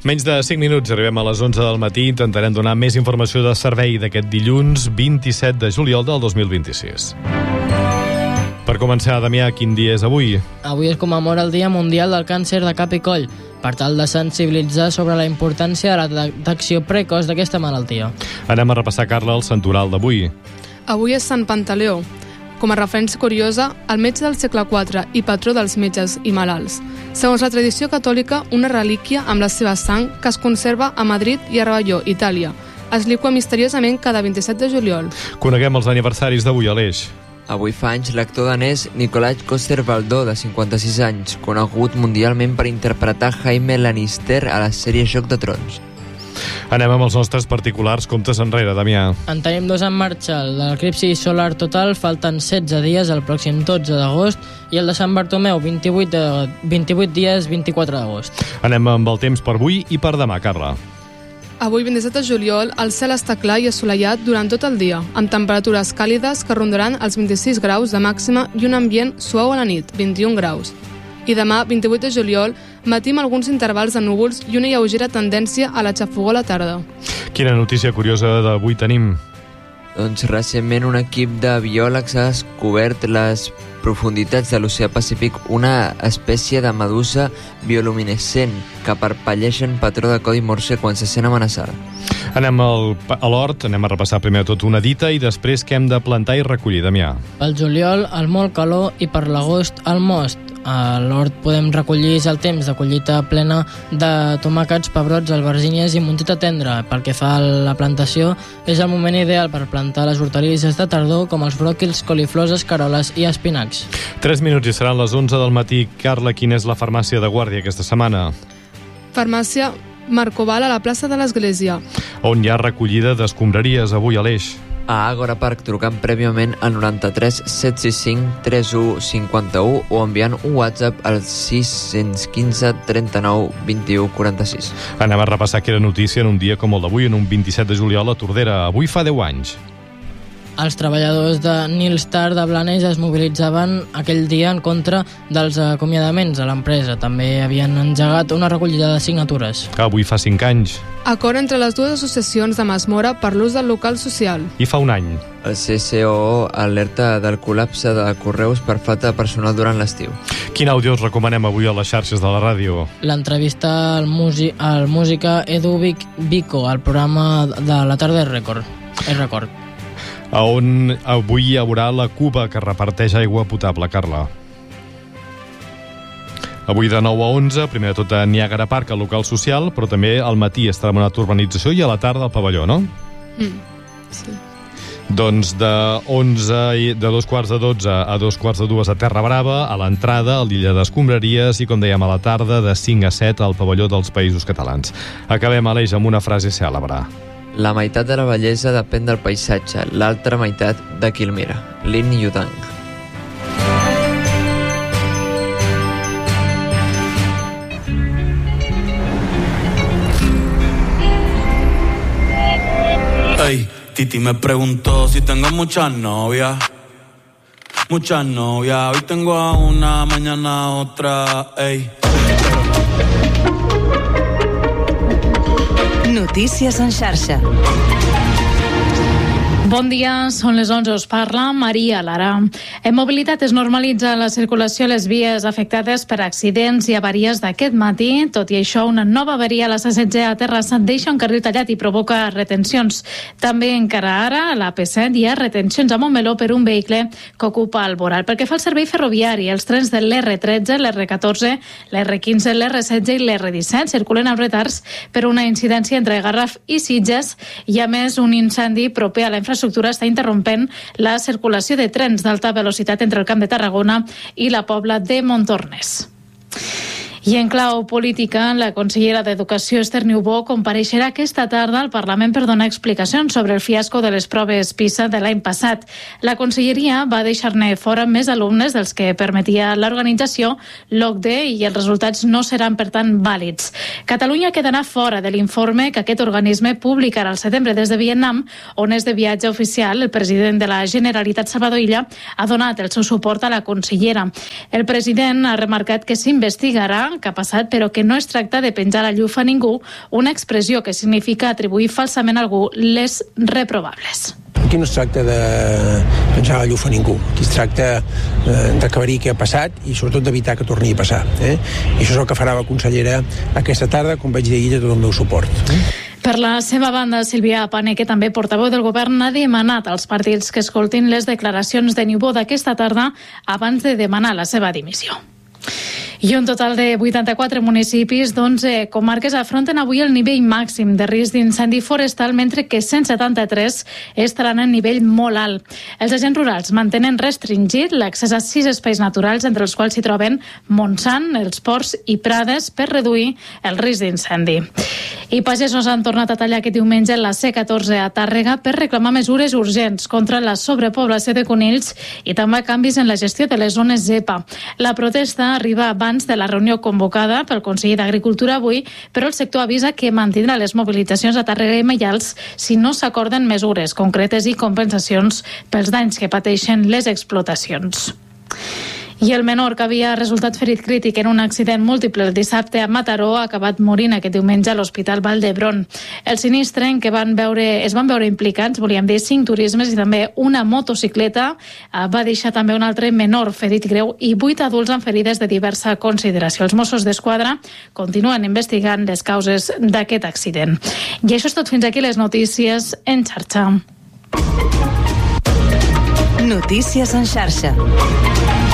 Menys de 5 minuts, arribem a les 11 del matí. Intentarem donar més informació de servei d'aquest dilluns 27 de juliol del 2026. Per començar, Damià, quin dia és avui? Avui es commemora el Dia Mundial del Càncer de Cap i Coll, per tal de sensibilitzar sobre la importància de la detecció precoç d'aquesta malaltia. Anem a repassar, Carla, el santoral d'avui. Avui és Sant Pantaleó. Com a referència curiosa, el metge del segle IV i patró dels metges i malalts. Segons la tradició catòlica, una relíquia amb la seva sang que es conserva a Madrid i a Ravalló, Itàlia. Es liqua misteriosament cada 27 de juliol. Coneguem els aniversaris d'avui, Aleix. Avui fa anys l'actor danès Nicolai Coster-Waldau, de 56 anys, conegut mundialment per interpretar Jaime Lannister a la sèrie Joc de Trons. Anem amb els nostres particulars comptes enrere, Damià. En tenim dos en marxa. El de l'eclipsi solar total falten 16 dies, el pròxim 12 d'agost, i el de Sant Bartomeu, 28 dies, 24 d'agost. Anem amb el temps per avui i per demà, Carla. Avui, 27 de juliol, el cel està clar i assolellat durant tot el dia, amb temperatures càlides que rondaran els 26 graus de màxima i un ambient suau a la nit, 21 graus. I demà, 28 de juliol, matí amb alguns intervals de núvols i una lleugera tendència a la xafogor a la tarda. Quina notícia curiosa d'avui tenim? Doncs recentment un equip de biòlegs ha descobert les profunditats de l'oceà Pacífic una espècie de medusa bioluminescent que parpelleix en patró de codi Morse quan se sent amenaçada. Anem a l'hort, anem a repassar primer tot una dita i després què hem de plantar i recollir, Damià. Pel juliol, el molt calor, i per l'agost, el most. A l'hort podem recollir el temps de collita plena de tomàquets, pebrots, albergínies i monteta tendra. Pel que fa a la plantació, és el moment ideal per plantar les hortalisses de tardor com els bròquils, coliflors, escaroles i espinacs. 3 minuts i seran les 11 del matí. Carla, quina és la farmàcia de guàrdia aquesta setmana? Farmàcia Marcoval a la plaça de l'Església. On hi ha recollida d'escombraries avui, Aleix? A Àgora Park, trucant prèviament al 93 765 31 51 o enviant un WhatsApp al 615 39 21 46. Anem a repassar aquella notícia en un dia com el d'avui, en un 27 de juliol a Tordera. Avui fa 10 anys. Els treballadors de Nilstar de Blanes es mobilitzaven aquell dia en contra dels acomiadaments a l'empresa. També havien engegat una recollida de signatures. Avui fa 5 anys. Acord entre les dues associacions de Masmora per l'ús del local social. I fa un any. El CCOO alerta del col·lapse de correus per falta de personal durant l'estiu. Quin àudio us recomanem avui a les xarxes de la ràdio? L'entrevista al música Edu Vico, al programa de la tarda és Record. A on avui hi haurà la Cuba que reparteix aigua potable, Carla? Avui de 9 a 11, primer de tot a Niagara Park, al local social, però també al matí estarà en una urbanització i a la tarda al pavelló, no? Sí. Doncs de 2 quarts de 12 a 2 quarts de 2 a Terra Brava, a l'entrada, a l'illa d'Escombraries i, com dèiem, a la tarda de 5 a 7 al pavelló dels Països Catalans. Acabem, Aleix, amb una frase cèlebre. La meitat de la bellesa depèn del paisatge, l'altra meitat de qui el mira. Lin Yutang. Ey, Titi me preguntó si tengo muchas novias. Muchas novias, hoy tengo a una, mañana a otra, ey. Notícies en xarxa. Bon dia, són les 11, us parla Maria Lara. En mobilitat es normalitza la circulació a les vies afectades per accidents i avaries d'aquest matí. Tot i això, una nova avaria a la C16 a Terrassa deixa un carril tallat i provoca retencions. També encara ara, a la P7 hi ha retencions a Montmeló per un vehicle que ocupa el voral. Pel que fa al servei ferroviari, els trens de l'R13, l'R14, l'R15, l'R16 i l'R17 circulen amb retards per una incidència entre Garraf i Sitges. Hi ha més un incendi proper a la infraestructura està interrompent la circulació de trens d'alta velocitat entre el Camp de Tarragona i la Pobla de Montornès. I en clau política, la consellera d'Educació, Esther Niubó, compareixerà aquesta tarda al Parlament per donar explicacions sobre el fiasco de les proves PISA de l'any passat. La conselleria va deixar-ne fora més alumnes dels que permetia l'organització, l'OCDE, i els resultats no seran, per tant, vàlids. Catalunya quedarà fora de l'informe que aquest organisme publicarà al setembre des de Vietnam, on és de viatge oficial. El president de la Generalitat, Salvador Illa, ha donat el seu suport a la consellera. El president ha remarcat que s'investigarà que ha passat, però que no es tracta de penjar la llufa a ningú, una expressió que significa atribuir falsament a algú les reprovables. Aquí no es tracta de penjar la llufa a ningú. Aquí es tracta d'aclarir què ha passat i sobretot d'evitar que torni a passar. I això és el que farà la consellera aquesta tarda, com vaig dir ahir, de tot el meu suport. Per la seva banda, Sílvia Paneque, també portaveu del govern, ha demanat als partits que escoltin les declaracions de Niubó d'aquesta tarda abans de demanar la seva dimissió. I un total de 84 municipis d'11 comarques afronten avui el nivell màxim de risc d'incendi forestal, mentre que 173 estaran en nivell molt alt. Els agents rurals mantenen restringit l'accés a 6 espais naturals, entre els quals s'hi troben Montsant, els Ports i Prades, per reduir el risc d'incendi. I pagesos han tornat a tallar aquest diumenge la C14 a Tàrrega per reclamar mesures urgents contra la sobrepoblació de conills i també canvis en la gestió de les zones ZEPA. La protesta arriba abans de la reunió convocada pel Consell d'Agricultura avui, però el sector avisa que mantindrà les mobilitzacions a Tàrrega i Maials si no s'acorden mesures concretes i compensacions pels danys que pateixen les explotacions. I el menor, que havia resultat ferit crític en un accident múltiple el dissabte a Mataró, ha acabat morint aquest diumenge a l'Hospital Vall d'Hebron. El sinistre en què es van veure implicats, volíem dir, 5 turismes i també una motocicleta, va deixar també un altre menor ferit greu i 8 adults amb ferides de diversa consideració. Els Mossos d'Esquadra continuen investigant les causes d'aquest accident. I això és tot fins aquí les notícies en xarxa. Notícies en xarxa.